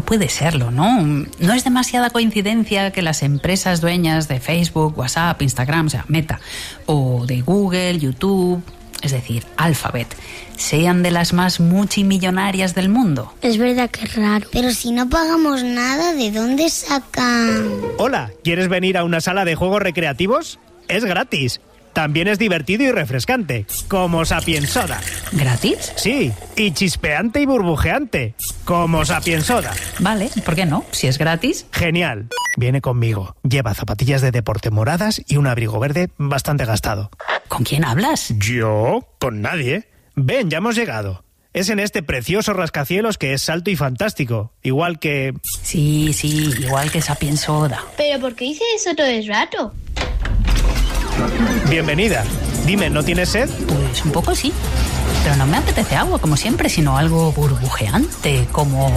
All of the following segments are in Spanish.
puede serlo, ¿no? No es demasiada coincidencia que las empresas dueñas de Facebook, WhatsApp, Instagram, o sea, Meta, o de Google, YouTube, es decir, Alphabet, sean de las más multimillonarias del mundo. Es verdad que es raro. Pero si no pagamos nada, ¿de dónde sacan? Hola, ¿quieres venir a una sala de juegos recreativos? Es gratis. También es divertido y refrescante, como Sapiensoda. ¿Gratis? Sí, y chispeante y burbujeante, como Sapiensoda. Vale, ¿por qué no? Si es gratis. Genial. Viene conmigo. Lleva zapatillas de deporte moradas y un abrigo verde bastante gastado. ¿Con quién hablas? ¿Yo? Con nadie. Ven, ya hemos llegado. Es en este precioso rascacielos que es alto y fantástico, igual que... Sí, igual que Sapiensoda. ¿Pero por qué dice eso todo el rato? Bienvenida. Dime, ¿no tienes sed? Pues un poco sí. Pero no me apetece agua, como siempre, sino algo burbujeante, como...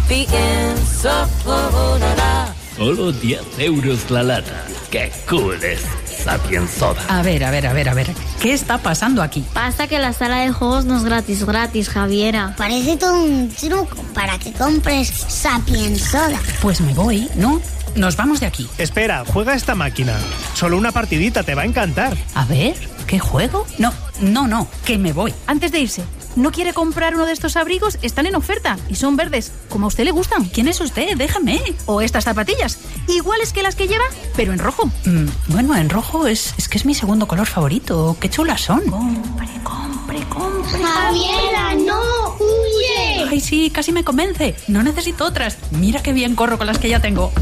Solo 10 euros la lata. ¡Qué cool es Sapiensoda! A ver. ¿Qué está pasando aquí? Pasa que la sala de juegos no es gratis, Javiera. Parece todo un truco para que compres Sapiensoda. Pues me voy, ¿no? Nos vamos de aquí. Espera, juega esta máquina. Solo una partidita, te va a encantar. A ver, ¿qué juego? No, que me voy. Antes de irse, ¿no quiere comprar uno de estos abrigos? Están en oferta y son verdes, como a usted le gustan. ¿Quién es usted? Déjame. O estas zapatillas, iguales que las que lleva, pero en rojo. Bueno, en rojo es que es mi segundo color favorito. Qué chulas son. Compre. Javiera, no, huye. Ay, sí, casi me convence. No necesito otras. Mira qué bien corro con las que ya tengo.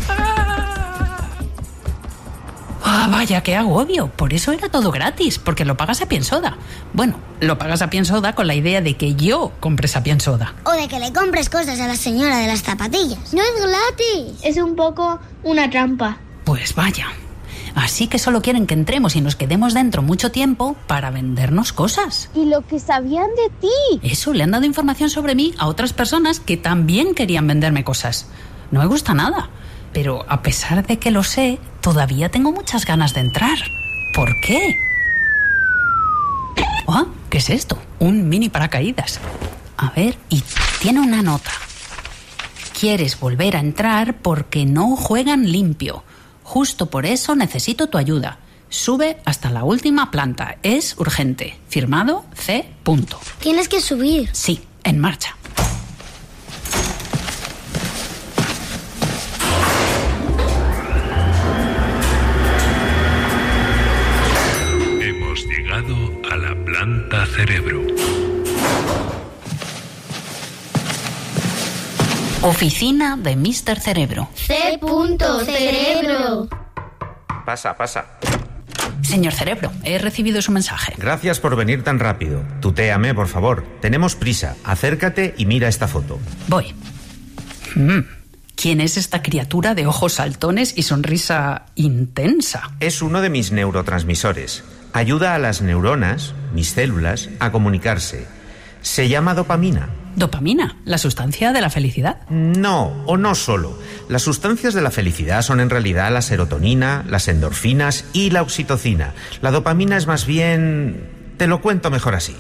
Vaya, qué agobio. Por eso era todo gratis, porque lo pagas Sapiensoda. Bueno, lo pagas Sapiensoda con la idea de que yo compre Sapiensoda. O de que le compres cosas a la señora de las zapatillas. No es gratis. Es un poco una trampa. Pues vaya. Así que solo quieren que entremos y nos quedemos dentro mucho tiempo para vendernos cosas. ¿Y lo que sabían de ti? Eso, le han dado información sobre mí a otras personas que también querían venderme cosas. No me gusta nada. Pero a pesar de que lo sé, todavía tengo muchas ganas de entrar. ¿Por qué? ¿Qué es esto? Un mini paracaídas. A ver, y tiene una nota. Quieres volver a entrar porque no juegan limpio. Justo por eso necesito tu ayuda. Sube hasta la última planta. Es urgente. Firmado C. Tienes que subir. Sí, en marcha. Hemos llegado a la planta cerebro. Oficina de Mr. Cerebro. C. Cerebro. Pasa. Señor Cerebro, he recibido su mensaje. Gracias por venir tan rápido. Tutéame, por favor. Tenemos prisa. Acércate y mira esta foto. Voy. ¿Quién es esta criatura de ojos saltones y sonrisa intensa? Es uno de mis neurotransmisores. Ayuda a las neuronas, mis células, a comunicarse. Se llama dopamina. ¿Dopamina? ¿La sustancia de la felicidad? No, o no solo. Las sustancias de la felicidad son en realidad la serotonina, las endorfinas y la oxitocina. La dopamina es más bien... Te lo cuento mejor así.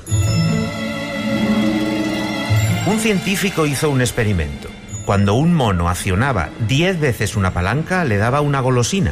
Un científico hizo un experimento. Cuando un mono accionaba 10 veces una palanca, le daba una golosina.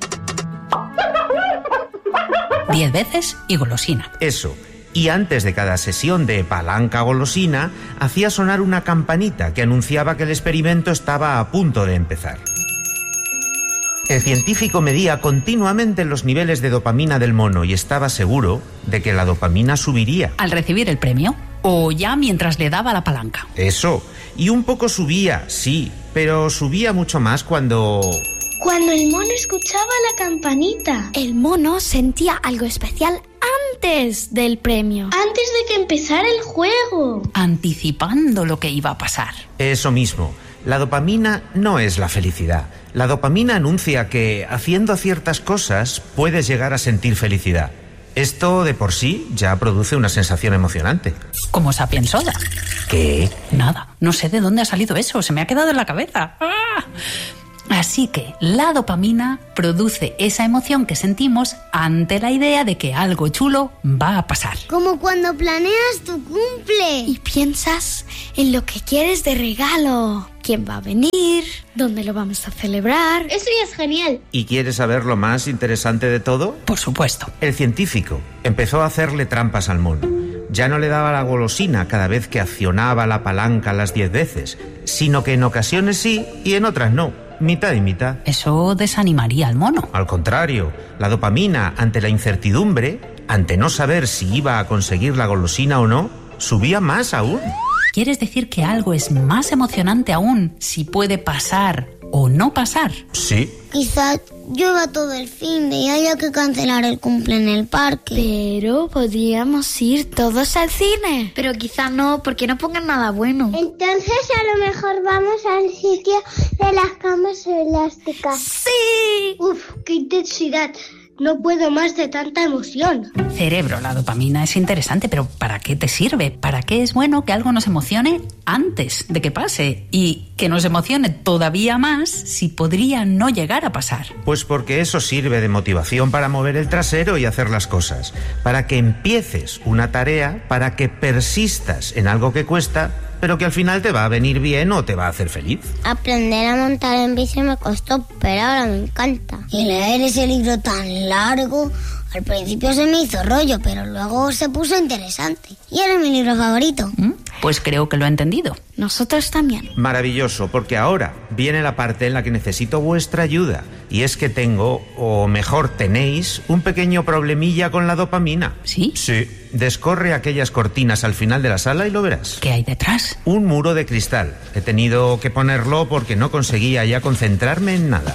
10 veces y golosina. Eso. Y antes de cada sesión de palanca golosina, hacía sonar una campanita que anunciaba que el experimento estaba a punto de empezar. El científico medía continuamente los niveles de dopamina del mono y estaba seguro de que la dopamina subiría. ¿Al recibir el premio? ¿O ya mientras le daba la palanca? Eso. Y un poco subía, sí, pero subía mucho más cuando el mono escuchaba la campanita. El mono sentía algo especial antes del premio. Antes de que empezara el juego. Anticipando lo que iba a pasar. Eso mismo. La dopamina no es la felicidad. La dopamina anuncia que, haciendo ciertas cosas, puedes llegar a sentir felicidad. Esto, de por sí, ya produce una sensación emocionante. Como Sapiensoda. ¿Qué? Nada, no sé de dónde ha salido eso, se me ha quedado en la cabeza. Así que la dopamina produce esa emoción que sentimos ante la idea de que algo chulo va a pasar. Como cuando planeas tu cumple y piensas en lo que quieres de regalo, quién va a venir, ¿Dónde lo vamos a celebrar? Eso ya es genial. ¿Y quieres saber lo más interesante de todo? Por supuesto. El científico empezó a hacerle trampas al mono. Ya no le daba la golosina cada vez que accionaba la palanca las 10 veces, sino que en ocasiones sí y en otras no. Mitad y mitad. Eso desanimaría al mono. Al contrario, la dopamina, ante la incertidumbre, ante no saber si iba a conseguir la golosina o no, subía más aún. ¿Quieres decir que algo es más emocionante aún si puede pasar o no pasar? Sí. Quizá llueva todo el fin y haya que cancelar el cumple en el parque. Pero podríamos ir todos al cine. Pero quizá no, porque no pongan nada bueno. Entonces a lo mejor vamos al sitio de las camas elásticas. ¡Sí! Uf, qué intensidad. No puedo más de tanta emoción. Cerebro, la dopamina es interesante, pero ¿para qué te sirve? ¿Para qué es bueno que algo nos emocione antes de que pase? Y que nos emocione todavía más si podría no llegar a pasar. Pues porque eso sirve de motivación para mover el trasero y hacer las cosas. Para que empieces una tarea, para que persistas en algo que cuesta, pero que al final te va a venir bien o te va a hacer feliz. Aprender a montar en bici me costó, pero ahora me encanta. Y leer ese libro tan largo, al principio se me hizo rollo, pero luego se puso interesante. Y era mi libro favorito. Pues creo que lo he entendido. Nosotros también. Maravilloso, porque ahora viene la parte en la que necesito vuestra ayuda. Y es que tengo, o mejor tenéis, un pequeño problemilla con la dopamina. ¿Sí? Sí. Descorre aquellas cortinas al final de la sala y lo verás. ¿Qué hay detrás? Un muro de cristal. He tenido que ponerlo porque no conseguía ya concentrarme en nada.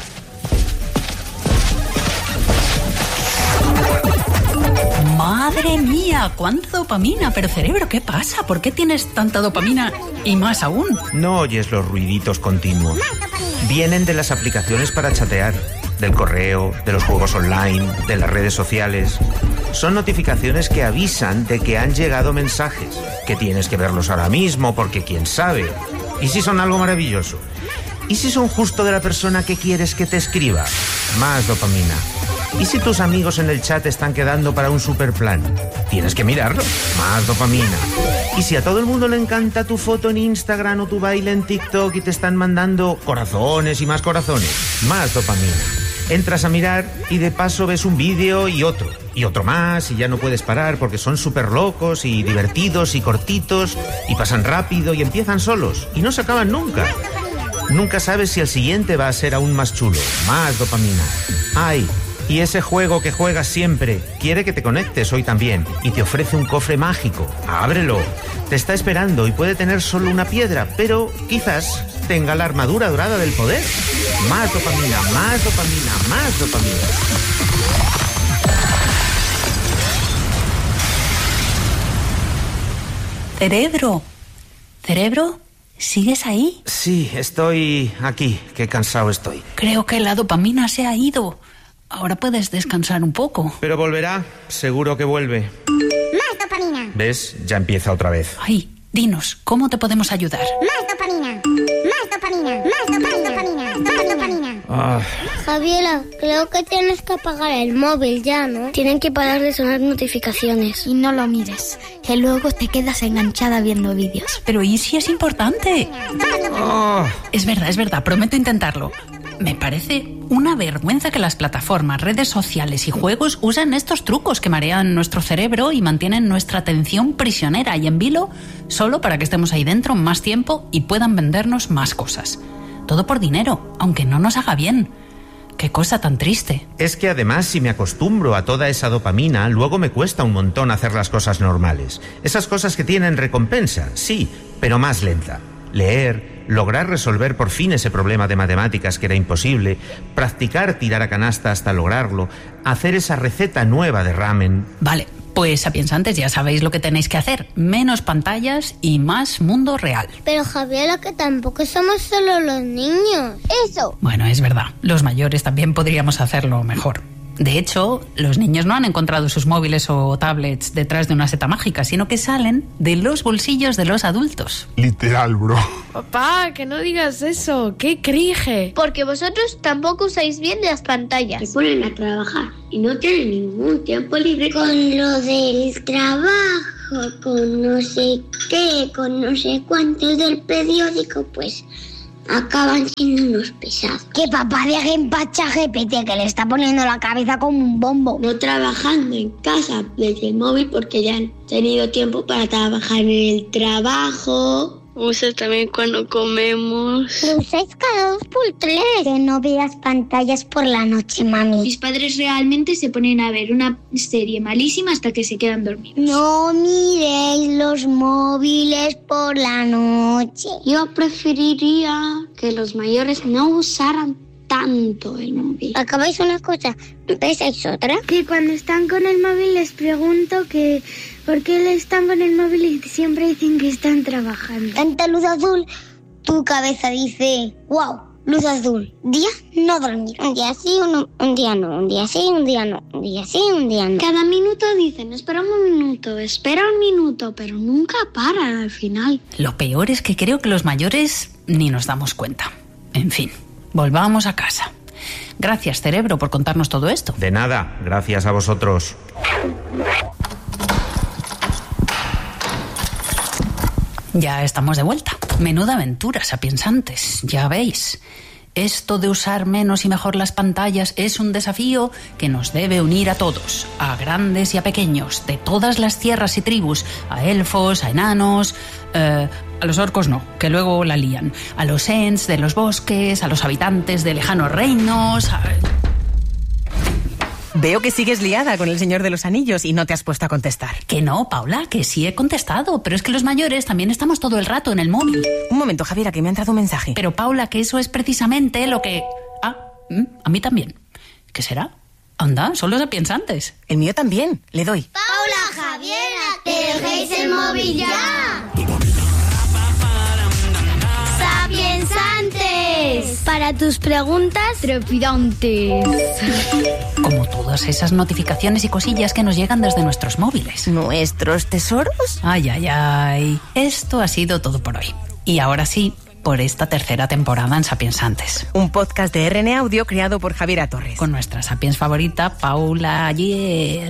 ¡Madre mía! ¡Cuánta dopamina! Pero cerebro, ¿qué pasa? ¿Por qué tienes tanta dopamina y más aún? No oyes los ruiditos continuos. Vienen de las aplicaciones para chatear, del correo, de los juegos online, de las redes sociales. Son notificaciones que avisan de que han llegado mensajes, que tienes que verlos ahora mismo porque quién sabe. ¿Y si son algo maravilloso? ¿Y si son justo de la persona que quieres que te escriba? Más dopamina. ¿Y si tus amigos en el chat están quedando para un super plan? Tienes que mirarlo. Más dopamina. ¿Y si a todo el mundo le encanta tu foto en Instagram o tu baile en TikTok y te están mandando corazones y más corazones? Más dopamina. Entras a mirar y de paso ves un vídeo y otro más y ya no puedes parar porque son súper locos y divertidos y cortitos y pasan rápido y empiezan solos y no se acaban nunca. Nunca sabes si el siguiente va a ser aún más chulo. Más dopamina. ¡Ay! Y ese juego que juegas siempre quiere que te conectes hoy también y te ofrece un cofre mágico. Ábrelo. Te está esperando y puede tener solo una piedra, pero quizás tenga la armadura dorada del poder. Más dopamina, más dopamina, más dopamina. Cerebro. ¿Cerebro? ¿Sigues ahí? Sí, estoy aquí. Qué cansado estoy. Creo que la dopamina se ha ido. Ahora puedes descansar un poco. Pero volverá, seguro que vuelve. Más dopamina. ¿Ves? Ya empieza otra vez. Ay, dinos, ¿cómo te podemos ayudar? Más dopamina. Más dopamina. Más dopamina. Más dopamina. Javiera, creo que tienes que apagar el móvil ya, ¿no? Tienen que parar de sonar notificaciones. Y no lo mires, que luego te quedas enganchada viendo vídeos. Pero ¿y si es importante? Es verdad, prometo intentarlo. Me parece una vergüenza que las plataformas, redes sociales y juegos usen estos trucos que marean nuestro cerebro y mantienen nuestra atención prisionera y en vilo solo para que estemos ahí dentro más tiempo y puedan vendernos más cosas. Todo por dinero, aunque no nos haga bien. ¡Qué cosa tan triste! Es que además si me acostumbro a toda esa dopamina, luego me cuesta un montón hacer las cosas normales. Esas cosas que tienen recompensa, sí, pero más lenta. Leer, lograr resolver por fin ese problema de matemáticas que era imposible, practicar tirar a canasta hasta lograrlo, hacer esa receta nueva de ramen. Vale, pues sapiensantes, ya sabéis lo que tenéis que hacer. Menos pantallas y más mundo real. Pero Javiera, que tampoco somos solo los niños. ¡Eso! Bueno, es verdad. Los mayores también podríamos hacerlo mejor. De hecho, los niños no han encontrado sus móviles o tablets detrás de una seta mágica, sino que salen de los bolsillos de los adultos. Literal, bro. Papá, que no digas eso. ¡Qué cringe! Porque vosotros tampoco usáis bien las pantallas. Se ponen a trabajar y no tienen ningún tiempo libre con lo del trabajo, con no sé qué, con no sé cuántos del periódico, pues acaban siendo unos pesados. Que papá deje en paz ChatGPT, que le está poniendo la cabeza como un bombo. No trabajando en casa desde el móvil porque ya han tenido tiempo para trabajar en el trabajo. Usa también cuando comemos. Lo usáis cada 2 por 3. Que no veas pantallas por la noche, mami. Mis padres realmente se ponen a ver una serie malísima hasta que se quedan dormidos. No miréis los móviles por la noche. Yo preferiría que los mayores no usaran tanto el móvil. Acabáis una cosa, empezáis otra. Que cuando están con el móvil les pregunto que por qué están con el móvil y siempre dicen que están trabajando. Tanta luz azul, tu cabeza dice, wow, luz azul. Día no dormir. Un día sí, un día no. Un día sí, un día no. Un día sí, un día no. Cada minuto dicen, espera un minuto, pero nunca paran al final. Lo peor es que creo que los mayores ni nos damos cuenta. En fin, volvamos a casa. Gracias, cerebro, por contarnos todo esto. De nada, gracias a vosotros. Ya estamos de vuelta. Menuda aventura, sapiensantes, ya veis. Esto de usar menos y mejor las pantallas es un desafío que nos debe unir a todos, a grandes y a pequeños, de todas las tierras y tribus, a elfos, a enanos, a los orcos no, que luego la lían, a los ents de los bosques, a los habitantes de lejanos reinos, Veo que sigues liada con el Señor de los Anillos y no te has puesto a contestar. Que no, Paula, que sí he contestado, pero es que los mayores también estamos todo el rato en el móvil. Un momento, Javiera, que me ha entrado un mensaje. Pero Paula, que eso es precisamente lo que... a mí también. ¿Qué será? Anda, son los sapiensantes. El mío también, le doy. Paula, Javiera, que dejéis el móvil ya. ¡Sapiensantes! Para tus preguntas trepidantes. Como todas esas notificaciones y cosillas que nos llegan desde nuestros móviles. ¿Nuestros tesoros? Ay, ay, ay. Esto ha sido todo por hoy. Y ahora sí, por esta tercera temporada en Sapiensantes. Un podcast de RN Audio creado por Javiera Torres. Con nuestra sapiens favorita, Paula Ayer.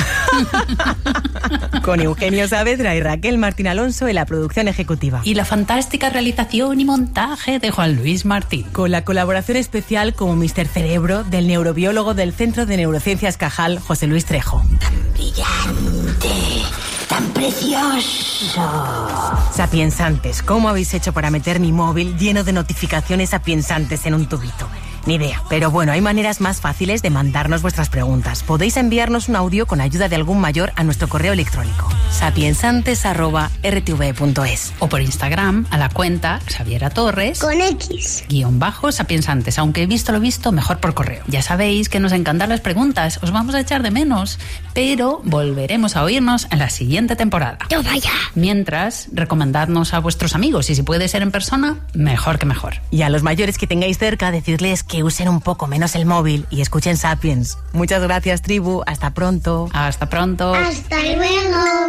Con Eugenio Saavedra y Raquel Martín Alonso en la producción ejecutiva. Y la fantástica realización y montaje de Juan Luis Martín. Con la colaboración especial como Mr. Cerebro del neurobiólogo del Centro de Neurociencias Cajal, José Luis Trejo. Tan brillante, tan precioso. Sapiensantes, ¿cómo habéis hecho para meter mi móvil lleno de notificaciones sapiensantes en un tubito? Ni idea, pero bueno, hay maneras más fáciles de mandarnos vuestras preguntas. Podéis enviarnos un audio con ayuda de algún mayor a nuestro correo electrónico sapiensantes@rtv.es o por Instagram a la cuenta Xaviera Torres con X _sapiensantes, aunque he visto lo visto, mejor por correo. Ya sabéis que nos encantan las preguntas, os vamos a echar de menos, pero volveremos a oírnos en la siguiente temporada. ¡No vaya! Mientras, recomendadnos a vuestros amigos y si puede ser en persona, mejor que mejor. Y a los mayores que tengáis cerca, decirles que usen un poco menos el móvil y escuchen Sapiens. Muchas gracias, tribu. Hasta pronto. Hasta pronto. Hasta luego.